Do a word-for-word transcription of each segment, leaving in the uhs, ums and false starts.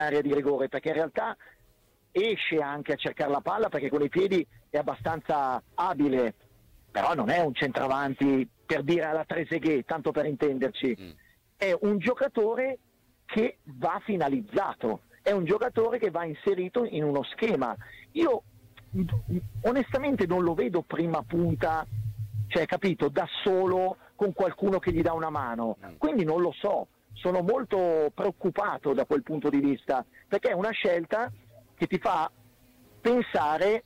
area di rigore, perché in realtà esce anche a cercare la palla perché con i piedi è abbastanza abile, però non è un centravanti per dire alla Trezeguet, tanto per intenderci. Mm. È un giocatore che va finalizzato, è un giocatore che va inserito in uno schema. Io onestamente non lo vedo prima punta, cioè capito, da solo con qualcuno che gli dà una mano, quindi non lo so, sono molto preoccupato da quel punto di vista, perché è una scelta che ti fa pensare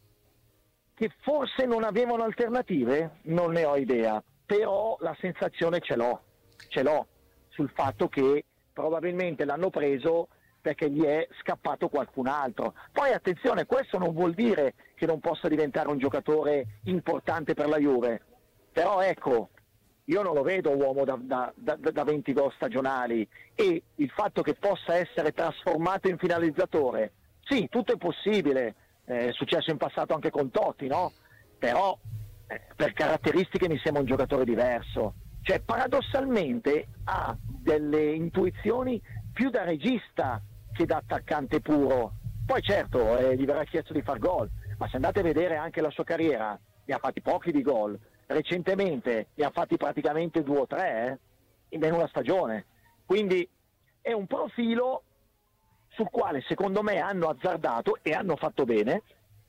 che forse non avevano alternative, non ne ho idea, però la sensazione ce l'ho, ce l'ho sul fatto che probabilmente l'hanno preso perché gli è scappato qualcun altro. Poi attenzione, questo non vuol dire che non possa diventare un giocatore importante per la Juve, però ecco, io non lo vedo uomo da, da, da, da venti gol stagionali, e il fatto che possa essere trasformato in finalizzatore, sì, tutto è possibile, eh, è successo in passato anche con Totti, no? Però eh, per caratteristiche mi sembra un giocatore diverso, cioè paradossalmente ha delle intuizioni più da regista che da attaccante puro. Poi certo eh, gli verrà chiesto di far gol, ma se andate a vedere anche la sua carriera, ne ha fatti pochi di gol, recentemente ne ha fatti praticamente due o tre eh, in una stagione, quindi è un profilo sul quale secondo me hanno azzardato e hanno fatto bene,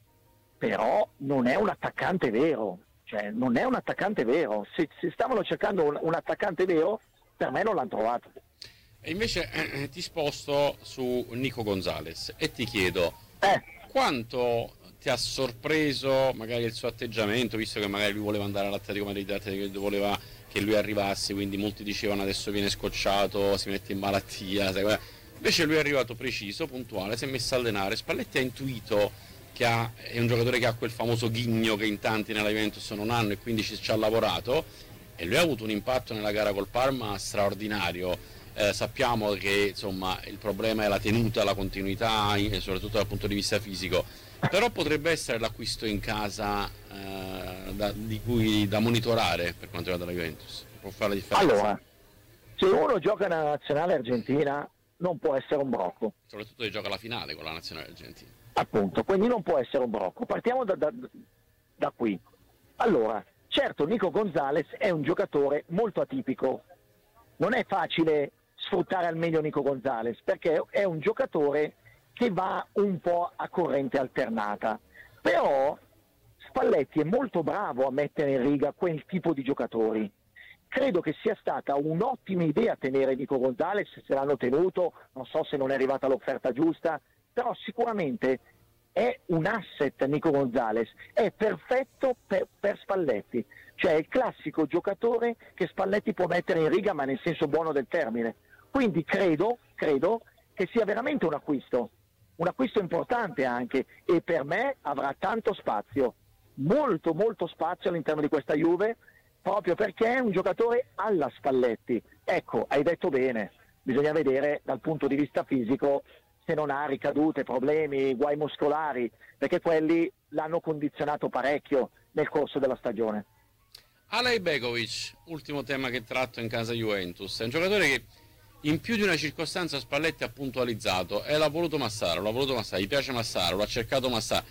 però non è un attaccante vero, cioè non è un attaccante vero. Se, se stavano cercando un, un attaccante vero, per me non l'hanno trovato. E invece eh, ti sposto su Nico Gonzalez e ti chiedo eh. quanto ti ha sorpreso magari il suo atteggiamento, visto che magari lui voleva andare all'Atletico Madrid, l'Atletico voleva che lui arrivasse, quindi molti dicevano adesso viene scocciato, si mette in malattia, sai, invece lui è arrivato preciso, puntuale, si è messo a allenare. Spalletti ha intuito che ha, è un giocatore che ha quel famoso ghigno che in tanti nella Juventus non hanno, e quindi ci, ci ha lavorato, e lui ha avuto un impatto nella gara col Parma straordinario. Eh, sappiamo che insomma il problema è la tenuta, la continuità, eh, soprattutto dal punto di vista fisico, però potrebbe essere l'acquisto in casa eh, da, di cui, da monitorare per quanto riguarda la Juventus. Può fare la differenza. Allora, se uno gioca nella nazionale argentina non può essere un brocco, soprattutto se gioca la finale con la nazionale argentina, appunto, quindi non può essere un brocco. Partiamo da, da, da qui. Allora, certo, Nico Gonzalez è un giocatore molto atipico, non è facile sfruttare al meglio Nico Gonzalez perché è un giocatore che va un po' a corrente alternata, però Spalletti è molto bravo a mettere in riga quel tipo di giocatori. Credo che sia stata un'ottima idea tenere Nico Gonzalez, se l'hanno tenuto, non so se non è arrivata l'offerta giusta, però sicuramente è un asset. Nico Gonzalez è perfetto per, per Spalletti, cioè è il classico giocatore che Spalletti può mettere in riga, ma nel senso buono del termine. Quindi credo, credo che sia veramente un acquisto, un acquisto importante anche, e per me avrà tanto spazio, molto molto spazio all'interno di questa Juve, proprio perché è un giocatore alla Spalletti. Ecco, hai detto bene, bisogna vedere dal punto di vista fisico se non ha ricadute, problemi, guai muscolari, perché quelli l'hanno condizionato parecchio nel corso della stagione. Alej Begovic, ultimo tema che tratto in casa Juventus, è un giocatore che in più di una circostanza Spalletti ha puntualizzato, e l'ha voluto Massaro, l'ha voluto Massaro, gli piace Massaro, l'ha cercato Massaro.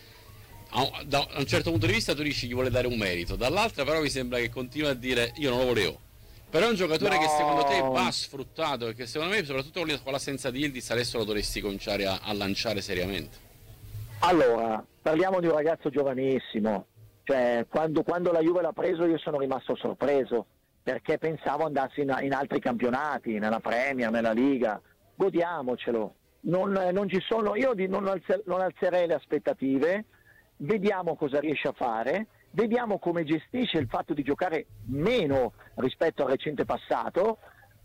Da un certo punto di vista tu dici gli vuole dare un merito, dall'altra però mi sembra che continua a dire io non lo volevo. Però è un giocatore no. che secondo te va sfruttato, perché secondo me soprattutto con l'assenza di Yildiz adesso lo dovresti cominciare a, a lanciare seriamente. Allora, parliamo di un ragazzo giovanissimo, cioè quando, quando la Juve l'ha preso io sono rimasto sorpreso, perché pensavo andasse in, in altri campionati, nella Premier, nella Liga. Godiamocelo, non, non ci sono, io non, alzer, non alzerei le aspettative, vediamo cosa riesce a fare, vediamo come gestisce il fatto di giocare meno rispetto al recente passato,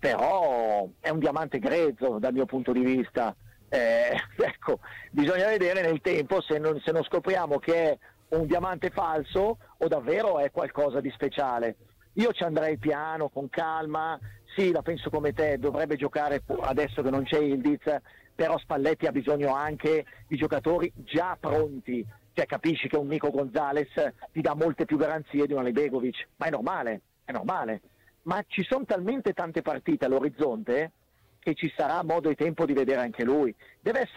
però è un diamante grezzo dal mio punto di vista. Eh, ecco, bisogna vedere nel tempo se non, se non scopriamo che è un diamante falso o davvero è qualcosa di speciale. Io ci andrei piano, con calma, sì, la penso come te, dovrebbe giocare adesso che non c'è Yildiz, però Spalletti ha bisogno anche di giocatori già pronti, cioè capisci che un Nico Gonzalez ti dà molte più garanzie di un Alej Begovic, ma è normale, è normale, ma ci sono talmente tante partite all'orizzonte che ci sarà modo e tempo di vedere anche lui. Deve essere